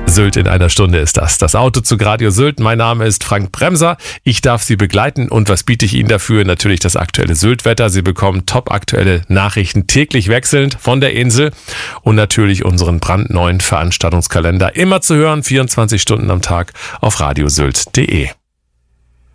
Sylt in einer Stunde ist das. Das Auto zu Radio Sylt. Mein Name ist Frank Bremser. Ich darf Sie begleiten. Und was biete ich Ihnen dafür? Natürlich das aktuelle Sylt-Wetter. Sie bekommen topaktuelle Nachrichten täglich wechselnd von der Insel. Und natürlich unseren brandneuen Veranstaltungskalender. Immer zu hören, 24 Stunden am Tag auf radiosylt.de.